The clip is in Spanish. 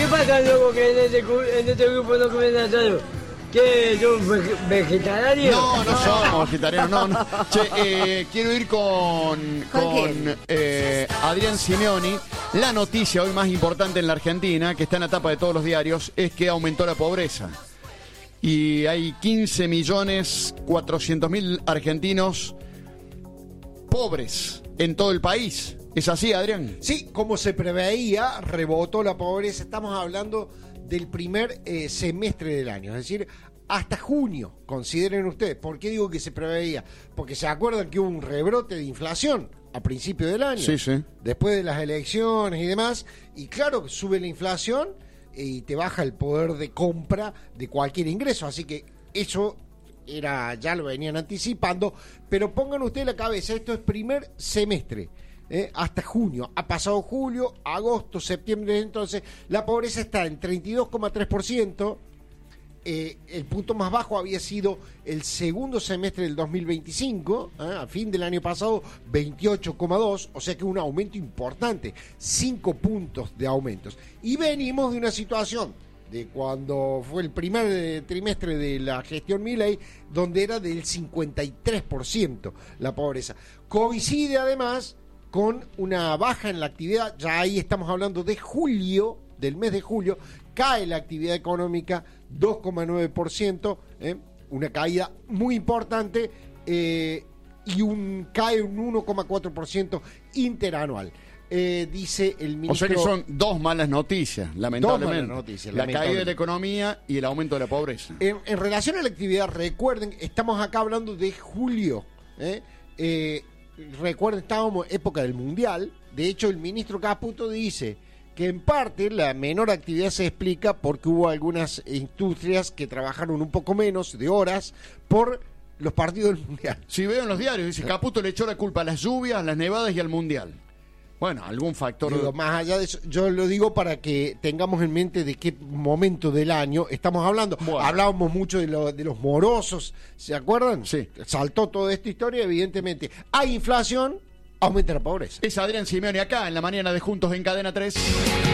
pasa, loco, que en este grupo no comen asado? ¿Qué? ¿Son vegetarianos? No somos vegetarianos, no. Che, quiero ir con Adrián Simeoni. La noticia hoy más importante en la Argentina, que está en la tapa de todos los diarios, es que aumentó la pobreza. Y hay 15.400.000 argentinos pobres en todo el país. ¿Es así, Adrián? Sí, como se preveía, rebotó la pobreza. Estamos hablando del primer semestre del año, es decir, hasta junio, consideren ustedes. ¿Por qué digo que se preveía? Porque se acuerdan que hubo un rebrote de inflación a principio del año, sí. Después de las elecciones y demás, y claro, sube la inflación y te baja el poder de compra de cualquier ingreso, así que eso ya lo venían anticipando, pero pongan ustedes la cabeza, esto es primer semestre. Hasta junio, ha pasado julio, agosto, septiembre, entonces la pobreza está en 32,3%, el punto más bajo había sido el segundo semestre del 2025, a fin del año pasado 28,2%, o sea que un aumento importante, 5 puntos de aumentos, y venimos de una situación de cuando fue el primer trimestre de la gestión Milei, donde era del 53% la pobreza. Coincide además con una baja en la actividad, ya ahí estamos hablando de julio, del mes de julio, cae la actividad económica 2,9%, una caída muy importante, y cae un 1,4% interanual. Dice el ministro... O sea que son dos malas noticias, lamentablemente. Dos malas noticias, la caída de la economía y el aumento de la pobreza. En relación a la actividad, recuerden, estamos acá hablando de julio, recuerden, estábamos en época del Mundial. De hecho, el ministro Caputo dice que en parte la menor actividad se explica porque hubo algunas industrias que trabajaron un poco menos de horas por los partidos del Mundial. Si veo en los diarios, dice Caputo le echó la culpa a las lluvias, las nevadas y al Mundial. Bueno, algún factor... Digo, más allá de eso, yo lo digo para que tengamos en mente de qué momento del año estamos hablando. Bueno. Hablábamos mucho de los morosos, ¿se acuerdan? Sí. Saltó toda esta historia, evidentemente. Hay inflación, aumenta la pobreza. Es Adrián Simeoni acá en la mañana de Juntos en Cadena 3.